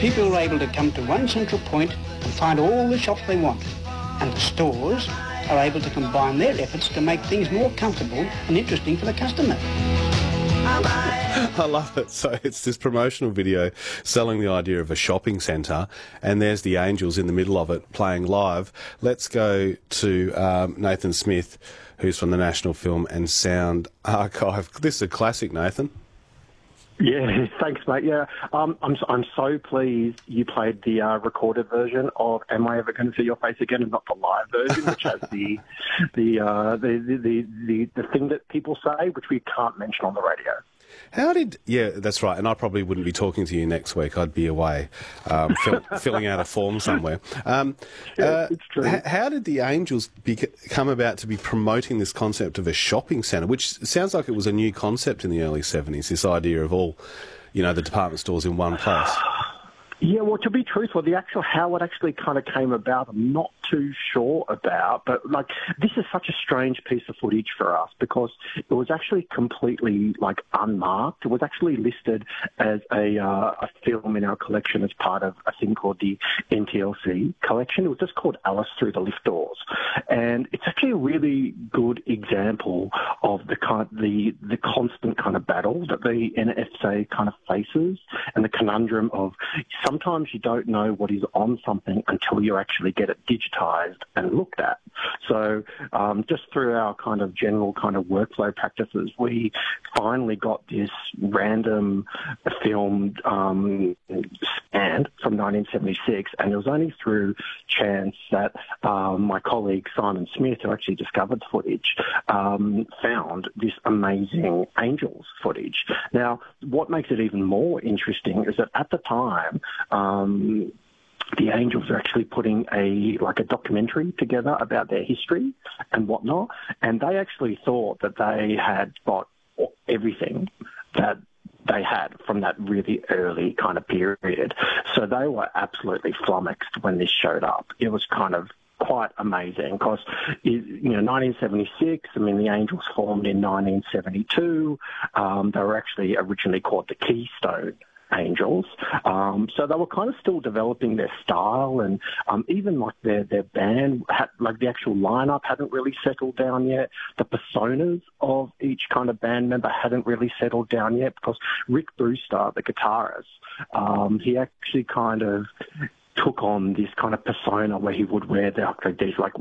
People are able to come to one central point and find all the shops they want. And the stores are able to combine their efforts to make things more comfortable and interesting for the customer. I love it. So it's this promotional video selling the idea of a shopping centre, and there's the Angels in the middle of it playing live. Let's go to Nathan Smith, who's from the National Film and Sound Archive. This is a classic, Nathan. Yeah, thanks, mate. Yeah, I'm so pleased you played the recorded version of "Am I Ever Going to See Your Face Again" and not the live version, which has the thing that people say, which we can't mention on the radio. Yeah, that's right. And I probably wouldn't be talking to you next week. I'd be away, filling out a form somewhere. It's true. How did the Angels come about to be promoting this concept of a shopping centre, which sounds like it was a new concept in the early 70s, this idea of all, the department stores in one place? Yeah, well, to be truthful, how it actually kind of came about, I'm not too sure about. But, this is such a strange piece of footage for us because it was actually completely, unmarked. It was actually listed as a film in our collection as part of a thing called the NTLC collection. It was just called Alice Through the Lift Doors. And it's actually a really good example of the constant kind of battle that the NSA kind of faces and the conundrum of sometimes you don't know what is on something until you actually get it digitized and looked at. So just through our kind of general kind of workflow practices, we finally got this random film scanned from 1976, and it was only through chance that my colleague Simon Smith, who actually discovered the footage, found this amazing Angels footage. Now, what makes it even more interesting is that at the time, the Angels are actually putting a documentary together about their history and whatnot, and they actually thought that they had got everything that they had from that really early kind of period. So they were absolutely flummoxed when this showed up. It was kind of quite amazing because, 1976, the Angels formed in 1972. They were actually originally called the Keystone Angels. So they were kind of still developing their style, and even their band, the actual lineup hadn't really settled down yet. The personas of each kind of band member hadn't really settled down yet because Rick Brewster, the guitarist, he actually kind of took on this kind of persona where he would wear these